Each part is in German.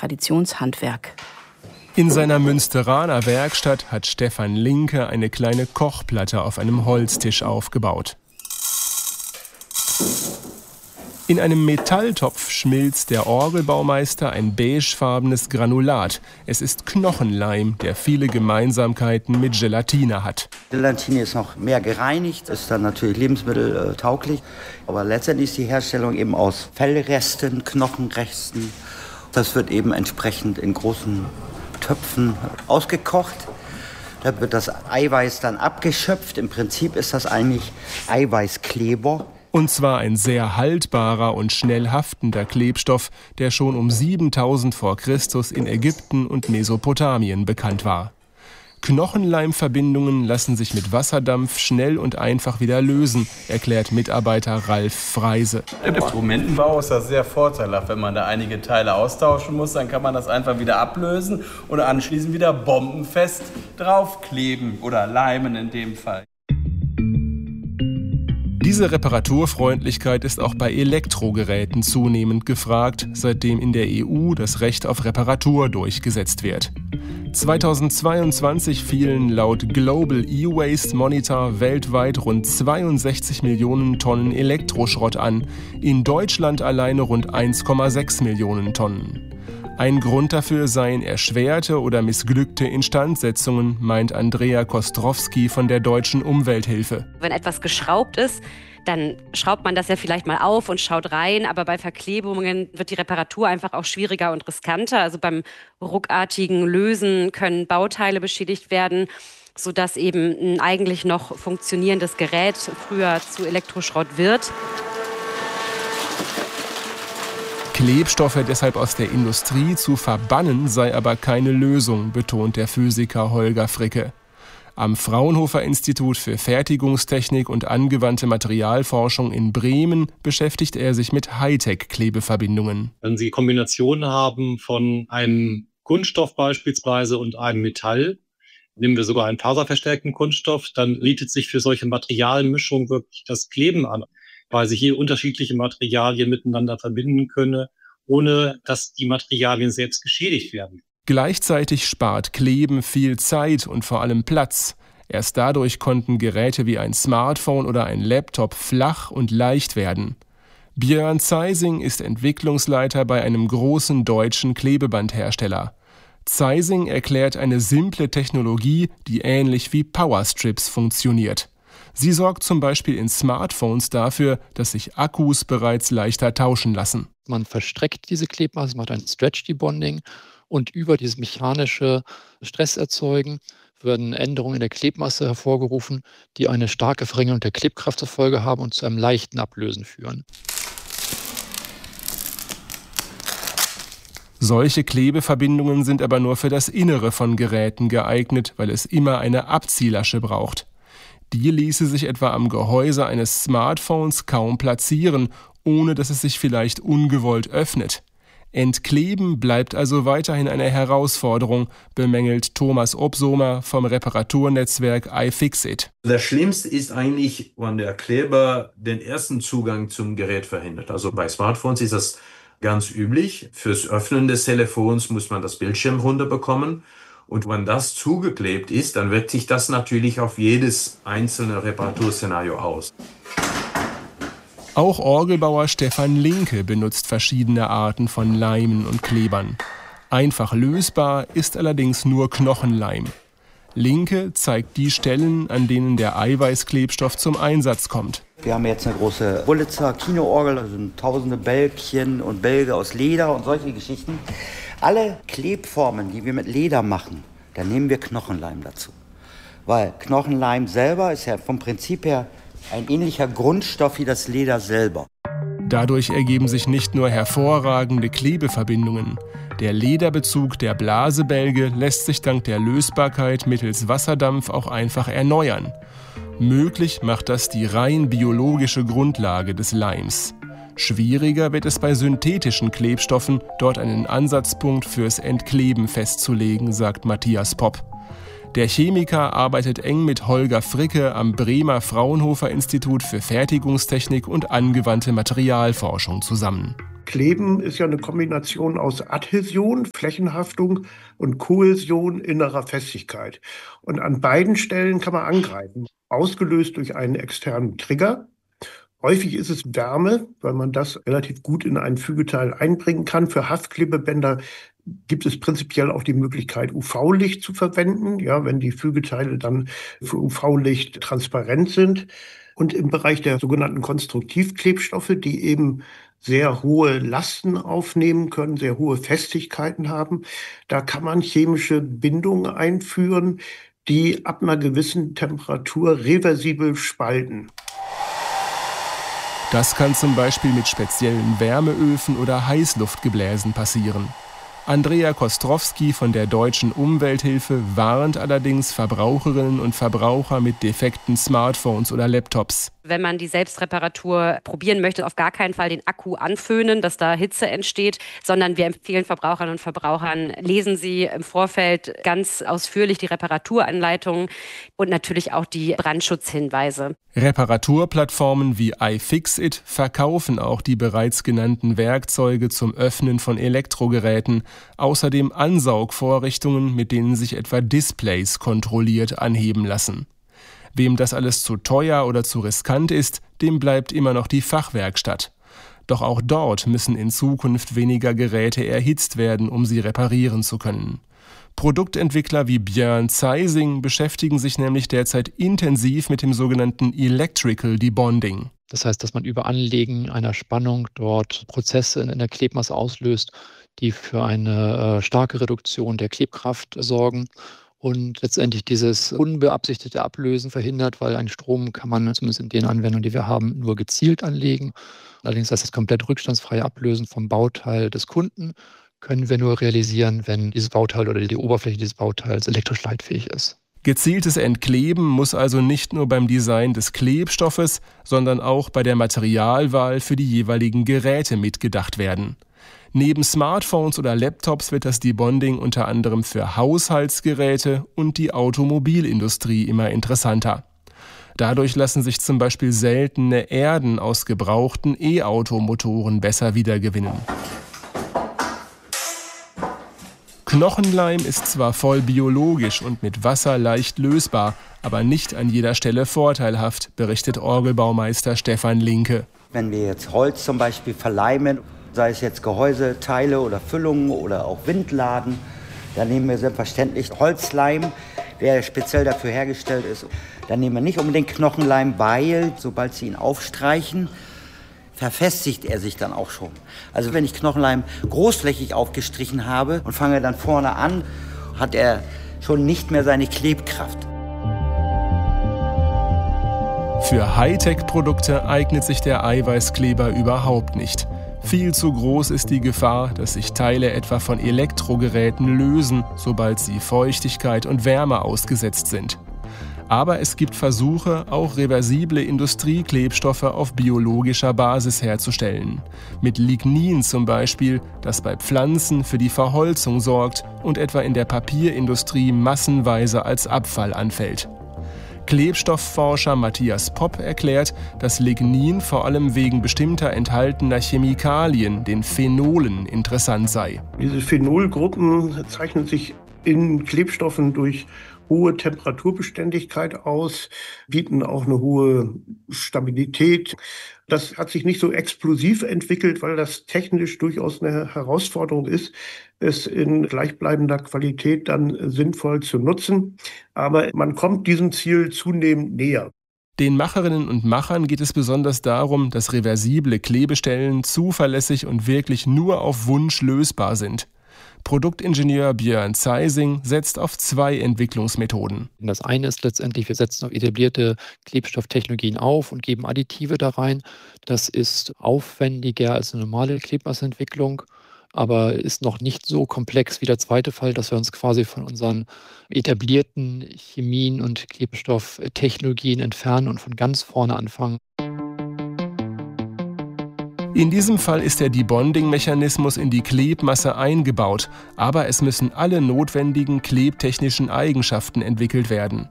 Traditionshandwerk. In seiner Münsteraner Werkstatt hat Stefan Linke eine kleine Kochplatte auf einem Holztisch aufgebaut. In einem Metalltopf schmilzt der Orgelbaumeister ein beigefarbenes Granulat. Es ist Knochenleim, der viele Gemeinsamkeiten mit Gelatine hat. Gelatine ist noch mehr gereinigt, ist dann natürlich lebensmitteltauglich. Aber letztendlich ist die Herstellung eben aus Fellresten, Knochenresten. Das wird eben entsprechend in großen Töpfen ausgekocht. Da wird das Eiweiß dann abgeschöpft. Im Prinzip ist das eigentlich Eiweißkleber. Und zwar ein sehr haltbarer und schnell haftender Klebstoff, der schon um 7000 vor Christus in Ägypten und Mesopotamien bekannt war. Knochenleimverbindungen lassen sich mit Wasserdampf schnell und einfach wieder lösen, erklärt Mitarbeiter Ralf Freise. Im Instrumentenbau ist das sehr vorteilhaft. Wenn man da einige Teile austauschen muss, dann kann man das einfach wieder ablösen und anschließend wieder bombenfest draufkleben oder leimen in dem Fall. Diese Reparaturfreundlichkeit ist auch bei Elektrogeräten zunehmend gefragt, seitdem in der EU das Recht auf Reparatur durchgesetzt wird. 2022 fielen laut Global E-Waste Monitor weltweit rund 62 Millionen Tonnen Elektroschrott an, in Deutschland alleine rund 1,6 Millionen Tonnen. Ein Grund dafür seien erschwerte oder missglückte Instandsetzungen, meint Andrea Kostrowski von der Deutschen Umwelthilfe. Wenn etwas geschraubt ist, dann schraubt man das ja vielleicht mal auf und schaut rein, aber bei Verklebungen wird die Reparatur einfach auch schwieriger und riskanter. Also beim ruckartigen Lösen können Bauteile beschädigt werden, sodass eben ein eigentlich noch funktionierendes Gerät früher zu Elektroschrott wird. Klebstoffe deshalb aus der Industrie zu verbannen, sei aber keine Lösung, betont der Physiker Holger Fricke. Am Fraunhofer-Institut für Fertigungstechnik und angewandte Materialforschung in Bremen beschäftigt er sich mit Hightech-Klebeverbindungen. Wenn Sie Kombinationen haben von einem Kunststoff beispielsweise und einem Metall, nehmen wir sogar einen faserverstärkten Kunststoff, dann bietet sich für solche Materialmischungen wirklich das Kleben an, weil sich hier unterschiedliche Materialien miteinander verbinden können, ohne dass die Materialien selbst geschädigt werden. Gleichzeitig spart Kleben viel Zeit und vor allem Platz. Erst dadurch konnten Geräte wie ein Smartphone oder ein Laptop flach und leicht werden. Björn Zeising ist Entwicklungsleiter bei einem großen deutschen Klebebandhersteller. Zeising erklärt eine simple Technologie, die ähnlich wie Powerstrips funktioniert. Sie sorgt zum Beispiel in Smartphones dafür, dass sich Akkus bereits leichter tauschen lassen. Man verstreckt diese Klebmasse, macht ein Stretch-Debonding und über dieses mechanische Stresserzeugen werden Änderungen in der Klebmasse hervorgerufen, die eine starke Verringerung der Klebkraft zur Folge haben und zu einem leichten Ablösen führen. Solche Klebeverbindungen sind aber nur für das Innere von Geräten geeignet, weil es immer eine Abziehlasche braucht. Die ließe sich etwa am Gehäuse eines Smartphones kaum platzieren, ohne dass es sich vielleicht ungewollt öffnet. Entkleben bleibt also weiterhin eine Herausforderung, bemängelt Thomas Obsomer vom Reparaturnetzwerk iFixit. Das Schlimmste ist eigentlich, wenn der Kleber den ersten Zugang zum Gerät verhindert. Also bei Smartphones ist das ganz üblich. Fürs Öffnen des Telefons muss man das Bildschirm runterbekommen. Und wenn das zugeklebt ist, dann wirkt sich das natürlich auf jedes einzelne Reparaturszenario aus. Auch Orgelbauer Stefan Linke benutzt verschiedene Arten von Leimen und Klebern. Einfach lösbar ist allerdings nur Knochenleim. Linke zeigt die Stellen, an denen der Eiweißklebstoff zum Einsatz kommt. Wir haben jetzt eine große Wurlitzer Kinoorgel, also tausende Bälkchen und Bälge aus Leder und solche Geschichten. Alle Klebformen, die wir mit Leder machen, da nehmen wir Knochenleim dazu. Weil Knochenleim selber ist ja vom Prinzip her ein ähnlicher Grundstoff wie das Leder selber. Dadurch ergeben sich nicht nur hervorragende Klebeverbindungen. Der Lederbezug der Blasebälge lässt sich dank der Lösbarkeit mittels Wasserdampf auch einfach erneuern. Möglich macht das die rein biologische Grundlage des Leims. Schwieriger wird es bei synthetischen Klebstoffen, dort einen Ansatzpunkt fürs Entkleben festzulegen, sagt Matthias Popp. Der Chemiker arbeitet eng mit Holger Fricke am Bremer Fraunhofer Institut für Fertigungstechnik und angewandte Materialforschung zusammen. Kleben ist ja eine Kombination aus Adhäsion, Flächenhaftung und Kohäsion, innerer Festigkeit. Und an beiden Stellen kann man angreifen, ausgelöst durch einen externen Trigger. Häufig ist es Wärme, weil man das relativ gut in ein Fügeteil einbringen kann. Für Haftklebebänder gibt es prinzipiell auch die Möglichkeit, UV-Licht zu verwenden, ja, wenn die Fügeteile dann für UV-Licht transparent sind. Und im Bereich der sogenannten Konstruktivklebstoffe, die eben sehr hohe Lasten aufnehmen können, sehr hohe Festigkeiten haben, da kann man chemische Bindungen einführen, die ab einer gewissen Temperatur reversibel spalten. Das kann zum Beispiel mit speziellen Wärmeöfen oder Heißluftgebläsen passieren. Andrea Kostrowski von der Deutschen Umwelthilfe warnt allerdings Verbraucherinnen und Verbraucher mit defekten Smartphones oder Laptops. Wenn man die Selbstreparatur probieren möchte, auf gar keinen Fall den Akku anföhnen, dass da Hitze entsteht, sondern wir empfehlen Verbraucherinnen und Verbrauchern, lesen Sie im Vorfeld ganz ausführlich die Reparaturanleitungen und natürlich auch die Brandschutzhinweise. Reparaturplattformen wie iFixit verkaufen auch die bereits genannten Werkzeuge zum Öffnen von Elektrogeräten, außerdem Ansaugvorrichtungen, mit denen sich etwa Displays kontrolliert anheben lassen. Wem das alles zu teuer oder zu riskant ist, dem bleibt immer noch die Fachwerkstatt. Doch auch dort müssen in Zukunft weniger Geräte erhitzt werden, um sie reparieren zu können. Produktentwickler wie Björn Zeising beschäftigen sich nämlich derzeit intensiv mit dem sogenannten Electrical Debonding. Das heißt, dass man über Anlegen einer Spannung dort Prozesse in der Klebmasse auslöst, die für eine starke Reduktion der Klebkraft sorgen und letztendlich dieses unbeabsichtigte Ablösen verhindert, weil einen Strom kann man zumindest in den Anwendungen, die wir haben, nur gezielt anlegen. Allerdings das komplett rückstandsfreie Ablösen vom Bauteil des Kunden können wir nur realisieren, wenn dieses Bauteil oder die Oberfläche dieses Bauteils elektrisch leitfähig ist. Gezieltes Entkleben muss also nicht nur beim Design des Klebstoffes, sondern auch bei der Materialwahl für die jeweiligen Geräte mitgedacht werden. Neben Smartphones oder Laptops wird das Debonding unter anderem für Haushaltsgeräte und die Automobilindustrie immer interessanter. Dadurch lassen sich zum Beispiel seltene Erden aus gebrauchten E-Auto-Motoren besser wiedergewinnen. Knochenleim ist zwar voll biologisch und mit Wasser leicht lösbar, aber nicht an jeder Stelle vorteilhaft, berichtet Orgelbaumeister Stefan Linke. Wenn wir jetzt Holz zum Beispiel verleimen, sei es jetzt Gehäuseteile oder Füllungen oder auch Windladen, dann nehmen wir selbstverständlich Holzleim, der speziell dafür hergestellt ist. Dann nehmen wir nicht unbedingt Knochenleim, weil sobald Sie ihn aufstreichen, verfestigt er sich dann auch schon. Also wenn ich Knochenleim großflächig aufgestrichen habe und fange dann vorne an, hat er schon nicht mehr seine Klebkraft. Für Hightech-Produkte eignet sich der Eiweißkleber überhaupt nicht. Viel zu groß ist die Gefahr, dass sich Teile etwa von Elektrogeräten lösen, sobald sie Feuchtigkeit und Wärme ausgesetzt sind. Aber es gibt Versuche, auch reversible Industrieklebstoffe auf biologischer Basis herzustellen. Mit Lignin zum Beispiel, das bei Pflanzen für die Verholzung sorgt und etwa in der Papierindustrie massenweise als Abfall anfällt. Klebstoffforscher Matthias Popp erklärt, dass Lignin vor allem wegen bestimmter enthaltener Chemikalien, den Phenolen, interessant sei. Diese Phenolgruppen zeichnen sich in Klebstoffen durch hohe Temperaturbeständigkeit aus, bieten auch eine hohe Stabilität. Das hat sich nicht so explosiv entwickelt, weil das technisch durchaus eine Herausforderung ist, es in gleichbleibender Qualität dann sinnvoll zu nutzen. Aber man kommt diesem Ziel zunehmend näher. Den Macherinnen und Machern geht es besonders darum, dass reversible Klebestellen zuverlässig und wirklich nur auf Wunsch lösbar sind. Produktingenieur Björn Zeising setzt auf 2 Entwicklungsmethoden. Das eine ist letztendlich, wir setzen auf etablierte Klebstofftechnologien auf und geben Additive da rein. Das ist aufwendiger als eine normale Klebmasseentwicklung, aber ist noch nicht so komplex wie der zweite Fall, dass wir uns quasi von unseren etablierten Chemien und Klebstofftechnologien entfernen und von ganz vorne anfangen. In diesem Fall ist der Debonding-Mechanismus in die Klebmasse eingebaut, aber es müssen alle notwendigen klebtechnischen Eigenschaften entwickelt werden.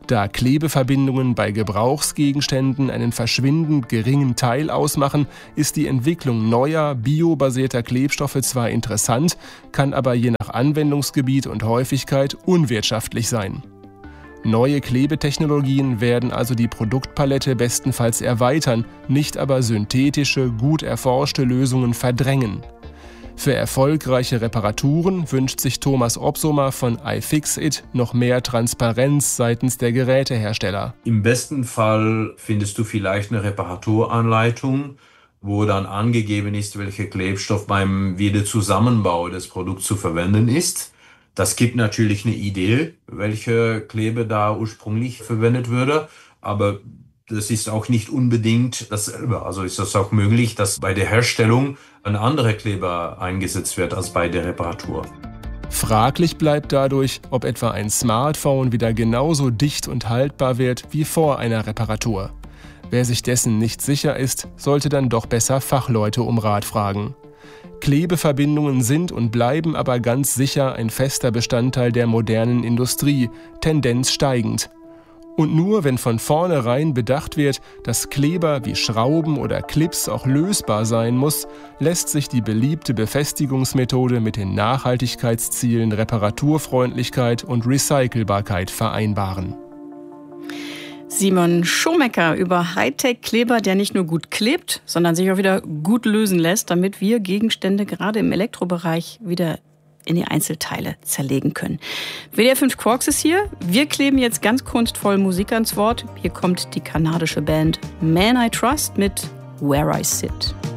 Da Klebeverbindungen bei Gebrauchsgegenständen einen verschwindend geringen Teil ausmachen, ist die Entwicklung neuer, biobasierter Klebstoffe zwar interessant, kann aber je nach Anwendungsgebiet und Häufigkeit unwirtschaftlich sein. Neue Klebetechnologien werden also die Produktpalette bestenfalls erweitern, nicht aber synthetische, gut erforschte Lösungen verdrängen. Für erfolgreiche Reparaturen wünscht sich Thomas Opsomer von iFixit noch mehr Transparenz seitens der Gerätehersteller. Im besten Fall findest du vielleicht eine Reparaturanleitung, wo dann angegeben ist, welcher Klebstoff beim Wiederzusammenbau des Produkts zu verwenden ist. Das gibt natürlich eine Idee, welche Klebe da ursprünglich verwendet würde, aber das ist auch nicht unbedingt dasselbe. Also ist es auch möglich, dass bei der Herstellung ein anderer Kleber eingesetzt wird als bei der Reparatur. Fraglich bleibt dadurch, ob etwa ein Smartphone wieder genauso dicht und haltbar wird wie vor einer Reparatur. Wer sich dessen nicht sicher ist, sollte dann doch besser Fachleute um Rat fragen. Klebeverbindungen sind und bleiben aber ganz sicher ein fester Bestandteil der modernen Industrie, Tendenz steigend. Und nur wenn von vornherein bedacht wird, dass Kleber wie Schrauben oder Clips auch lösbar sein muss, lässt sich die beliebte Befestigungsmethode mit den Nachhaltigkeitszielen Reparaturfreundlichkeit und Recycelbarkeit vereinbaren. Simon Schomecker über Hightech-Kleber, der nicht nur gut klebt, sondern sich auch wieder gut lösen lässt, damit wir Gegenstände gerade im Elektrobereich wieder in die Einzelteile zerlegen können. WDR 5 Quarks ist hier. Wir kleben jetzt ganz kunstvoll Musik ans Wort. Hier kommt die kanadische Band Man I Trust mit Where I Sit.